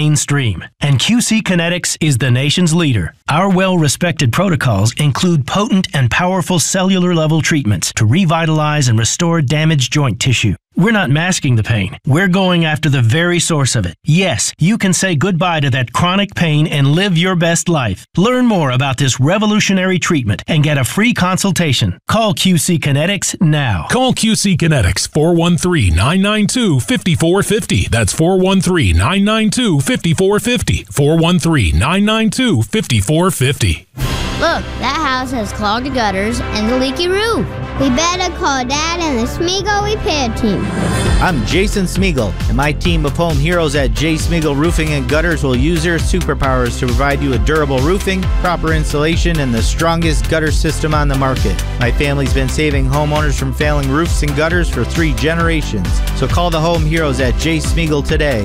mainstream, and QC Kinetics is the nation's leader. Our well-respected protocols include potent and powerful cellular-level treatments to revitalize and restore damaged joint tissue. We're not masking the pain. We're going after the very source of it. Yes, you can say goodbye to that chronic pain and live your best life. Learn more about this revolutionary treatment and get a free consultation. Call QC Kinetics now. Call QC Kinetics 413-992-5450. That's 413-992-5450. 413-992-5450. Look, that house has clogged gutters and a leaky roof. We better call Dad and the Smeagol repair team. I'm Jason Smeagol, and my team of home heroes at J. Smeagol Roofing and Gutters will use their superpowers to provide you with durable roofing, proper insulation, and the strongest gutter system on the market. My family's been saving homeowners from failing roofs and gutters for 3 generations. So call the home heroes at J. Smeagol today,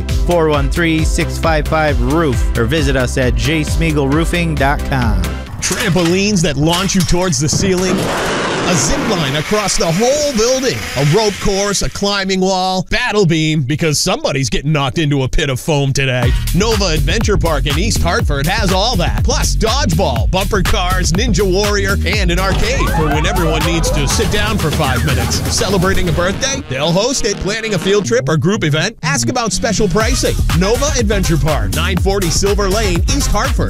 413-655-ROOF, or visit us at jsmeagolroofing.com. Trampolines that launch you towards the ceiling, a zip line across the whole building, a rope course, a climbing wall, battle beam, because somebody's getting knocked into a pit of foam today. Nova Adventure Park in East Hartford has all that, plus dodgeball, bumper cars, Ninja Warrior, and an arcade for when everyone needs to sit down for 5 minutes. Celebrating a birthday? They'll host it. Planning a field trip or group event? Ask about special pricing. Nova Adventure Park, 940 Silver Lane, East Hartford.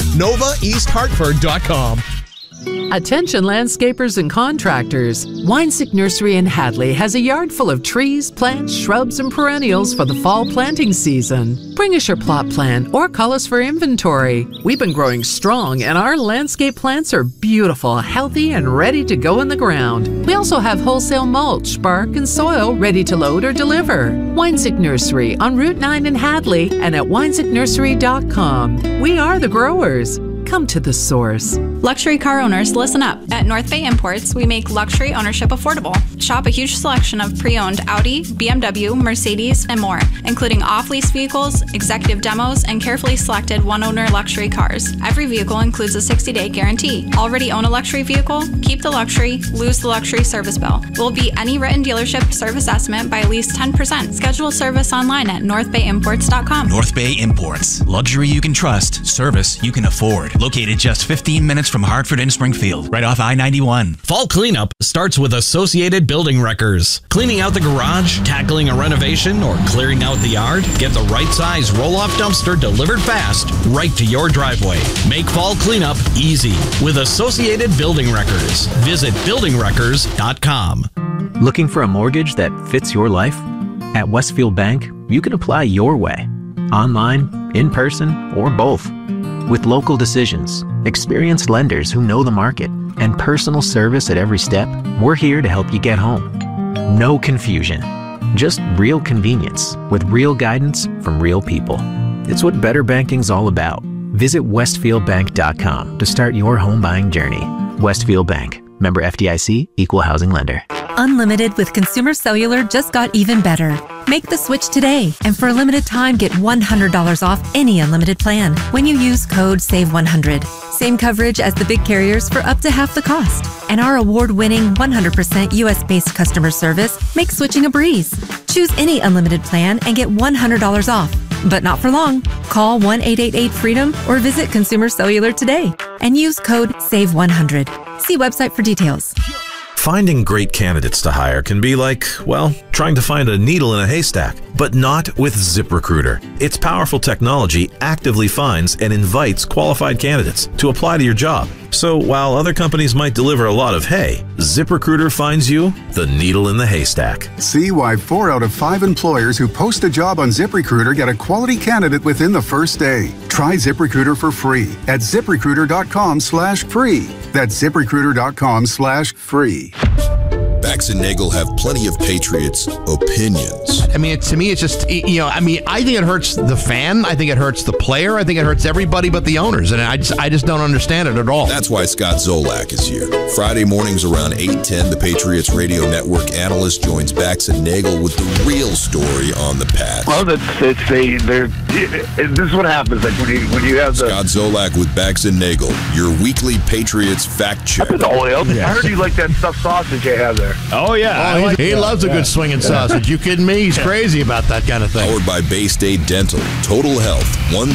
NovaEastHartford.com. Attention landscapers and contractors. Weinsick Nursery in Hadley has a yard full of trees, plants, shrubs, and perennials for the fall planting season. Bring us your plot plan or call us for inventory. We've been growing strong and our landscape plants are beautiful, healthy, and ready to go in the ground. We also have wholesale mulch, bark, and soil ready to load or deliver. Weinsick Nursery on Route 9 in Hadley and at WeinsickNursery.com. We are the growers. Come to the source. Luxury car owners, listen up. At North Bay Imports, we make luxury ownership affordable. Shop a huge selection of pre-owned Audi, BMW, Mercedes, and more, including off-lease vehicles, executive demos, and carefully selected one-owner luxury cars. Every vehicle includes a 60-day guarantee. Already own a luxury vehicle? Keep the luxury, lose the luxury service bill. We'll beat any written dealership service estimate by at least 10%. Schedule service online at northbayimports.com. North Bay Imports. Luxury you can trust. Service you can afford. Located just 15 minutes from Hartford and Springfield, right off I-91. Fall cleanup starts with Associated Building Wreckers. Cleaning out the garage, tackling a renovation, or clearing out the yard? Get the right size roll-off dumpster delivered fast right to your driveway. Make fall cleanup easy with Associated Building Wreckers. Visit buildingwreckers.com. Looking for a mortgage that fits your life? At Westfield Bank, you can apply your way. Online, in person, or both. With local decisions, experienced lenders who know the market, and personal service at every step, we're here to help you get home. No confusion, just real convenience with real guidance from real people. It's what better banking's all about. Visit westfieldbank.com to start your home buying journey. Westfield Bank, member FDIC, equal housing lender. Unlimited with Consumer Cellular just got even better. Make the switch today, and for a limited time, get $100 off any unlimited plan when you use code SAVE100. Same coverage as the big carriers for up to half the cost. And our award-winning 100% US-based customer service makes switching a breeze. Choose any unlimited plan and get $100 off. But not for long. Call 1-888-FREEDOM or visit Consumer Cellular today and use code SAVE100. See website for details. Finding great candidates to hire can be like, well, trying to find a needle in a haystack, but not with ZipRecruiter. Its powerful technology actively finds and invites qualified candidates to apply to your job. So while other companies might deliver a lot of hay, ZipRecruiter finds you the needle in the haystack. See why 4 out of 5 employers who post a job on ZipRecruiter get a quality candidate within the first day. Try ZipRecruiter for free at ZipRecruiter.com/free. That's ZipRecruiter.com/free. Bax and Nagel have plenty of Patriots opinions. I mean, to me, it's just, I think it hurts the fan. I think it hurts the player. I think it hurts everybody but the owners. And I just don't understand it at all. That's why Scott Zolak is here. Friday mornings around 8:10, the Patriots Radio Network analyst joins Bax and Nagel with the real story on the Pats. Well, this is what happens. Like when you have the Scott Zolak with Bax and Nagel, your weekly Patriots fact check. I heard you like that stuffed sausage you have there. Oh, yeah. He loves a good swinging sausage. You kidding me? He's crazy about that kind of thing. Powered by Bay State Dental. Total Health. One